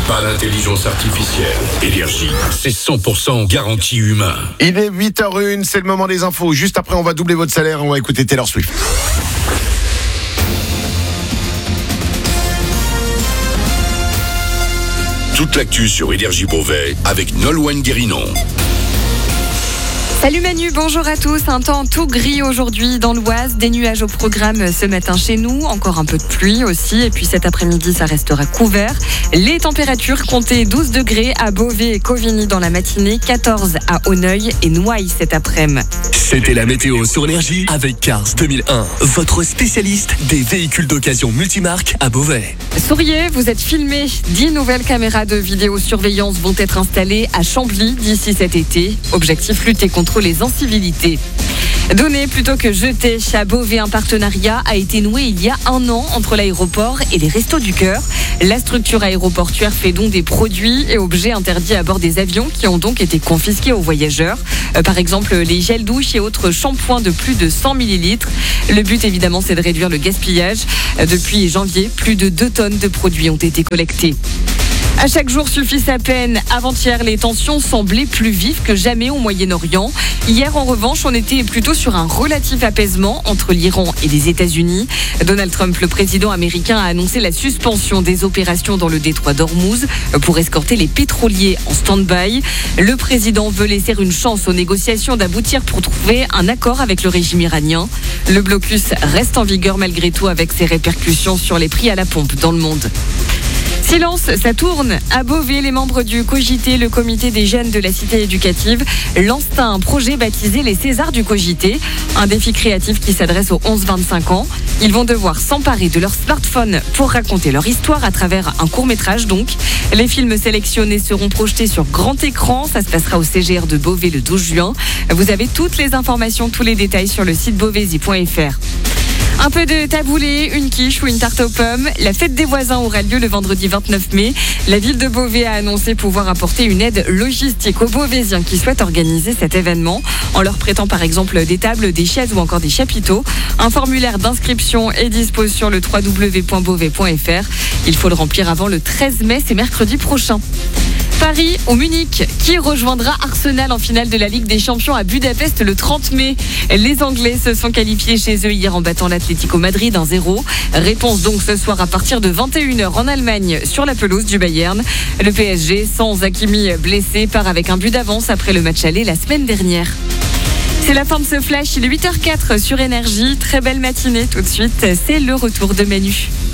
Pas d'intelligence artificielle. Énergie, c'est 100% garantie humain. Il est 8h01, c'est le moment des infos. Juste après, on va doubler votre salaire et on va écouter Taylor Swift. Toute l'actu sur Énergie Beauvais avec Nolwenn Guérinon. Salut Manu, bonjour à tous. Un temps tout gris aujourd'hui dans l'Oise. Des nuages au programme ce matin chez nous. Encore un peu de pluie aussi. Et puis cet après-midi, ça restera couvert. Les températures comptaient 12 degrés à Beauvais et Cauvigny dans la matinée, 14 à Auneuil et Noailles cet après-midi. C'était la météo sur Énergie avec Cars 2001, votre spécialiste des véhicules d'occasion multimarques à Beauvais. Souriez, vous êtes filmés. 10 nouvelles caméras de vidéosurveillance vont être installées à Chambly d'ici cet été. Objectif, lutter contre les incivilités. Donner plutôt que jeter. À Beauvais, un partenariat a été noué il y a un an entre l'aéroport et les Restos du Cœur. La structure aéroportuaire fait don des produits et objets interdits à bord des avions qui ont donc été confisqués aux voyageurs. Par exemple, les gels douche et autres shampoings de plus de 100 ml. Le but, évidemment, c'est de réduire le gaspillage. Depuis janvier, plus de 2 tonnes de produits ont été collectés. À chaque jour suffit sa peine. Avant-hier, les tensions semblaient plus vives que jamais au Moyen-Orient. Hier, en revanche, on était plutôt sur un relatif apaisement entre l'Iran et les États-Unis. Donald Trump, le président américain, a annoncé la suspension des opérations dans le détroit d'Ormuz pour escorter les pétroliers en stand-by. Le président veut laisser une chance aux négociations d'aboutir pour trouver un accord avec le régime iranien. Le blocus reste en vigueur malgré tout avec ses répercussions sur les prix à la pompe dans le monde. Silence, ça tourne. À Beauvais, les membres du Cogité, le comité des jeunes de la cité éducative, lancent un projet baptisé les Césars du Cogité. Un défi créatif qui s'adresse aux 11-25 ans. Ils vont devoir s'emparer de leur smartphone pour raconter leur histoire à travers un court-métrage donc. Les films sélectionnés seront projetés sur grand écran. Ça se passera au CGR de Beauvais le 12 juin. Vous avez toutes les informations, tous les détails sur le site beauvaisis.fr. Un peu de taboulé, une quiche ou une tarte aux pommes. La fête des voisins aura lieu le vendredi 29 mai. La ville de Beauvais a annoncé pouvoir apporter une aide logistique aux Beauvaisiens qui souhaitent organiser cet événement en leur prêtant par exemple des tables, des chaises ou encore des chapiteaux. Un formulaire d'inscription est dispo sur le www.beauvais.fr. Il faut le remplir avant le 13 mai, c'est mercredi prochain. Paris ou Munich, qui rejoindra Arsenal en finale de la Ligue des Champions à Budapest le 30 mai. Les Anglais se sont qualifiés chez eux hier en battant l'Atlético Madrid 1-0. Réponse donc ce soir à partir de 21h en Allemagne sur la pelouse du Bayern. Le PSG, sans Hakimi blessé, part avec un but d'avance après le match aller la semaine dernière. C'est la fin de ce flash, il est 8h04 sur Énergie. Très belle matinée tout de suite, c'est le retour de Manu.